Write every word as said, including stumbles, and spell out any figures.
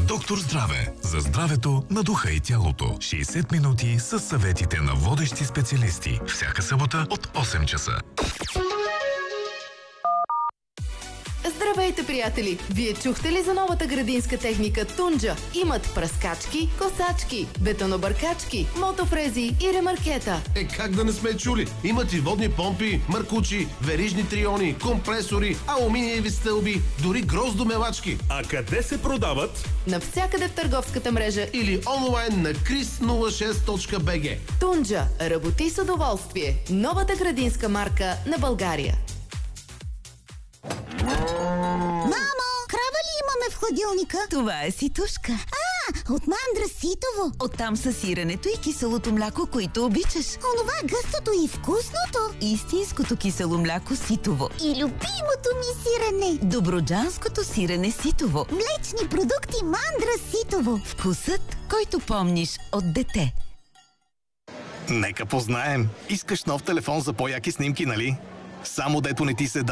Доктор Здраве. За здравето на духа и тялото. шейсет минути с съветите на водещи специалисти. Всяка събота от осем часа. Здравейте, приятели! Вие чухте ли за новата градинска техника Тунджа? Имат пръскачки, косачки, бетонобъркачки, мотофрези и ремаркета. Е, как да не сме чули? Имат и водни помпи, мъркучи, верижни триони, компресори, алуминиеви стълби, дори гроздомелачки. А къде се продават? Навсякъде в търговската мрежа Или онлайн на крис нула шест точка би джи. Тунджа. Работи с удоволствие. Новата градинска марка на България. Мамо, крава ли имаме в хладилника? Това е ситушка. А, от мандра ситово. Оттам са сиренето и киселото мляко, които обичаш. Онова гъстото и вкусното. Истинското кисело мляко ситово. И любимото ми сирене. Добруджанското сирене ситово. Млечни продукти мандра ситово. Вкусът, който помниш от дете. Нека познаем. Искаш нов телефон за по-яки снимки, нали? Само дето не ти се